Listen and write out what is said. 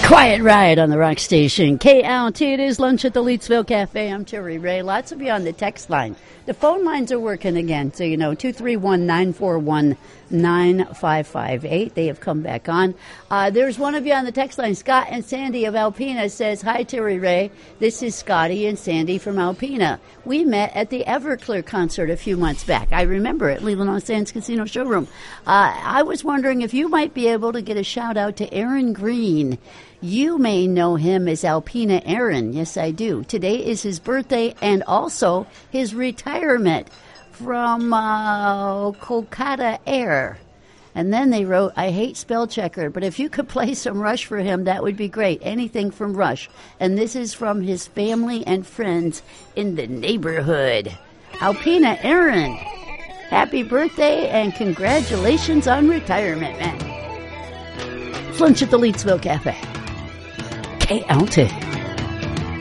Quiet Ride on the Rock Station. KLT, it is Lunch at the Leetsville Cafe. I'm Terry Ray. Lots of you on the text line. The phone lines are working again, so 231-941-9558. They have come back on. There's one of you on the text line, Scott and Sandy of Alpena, says, "Hi, Terry Ray. This is Scotty and Sandy from Alpena. We met at the Everclear concert a few months back. I remember it, Leland on Sands Casino Showroom. I was wondering if you might be able to get a shout-out to Aaron Green. You may know him as Alpena Aaron." Yes, I do. Today is his birthday and also his retirement from Kolkata Air. And then they wrote, "I hate spell checker, but if you could play some Rush for him, that would be great. Anything from Rush." And this is from his family and friends in the neighborhood. Alpena Aaron, happy birthday and congratulations on retirement, man. Lunch at the Leetsville Cafe. KLT.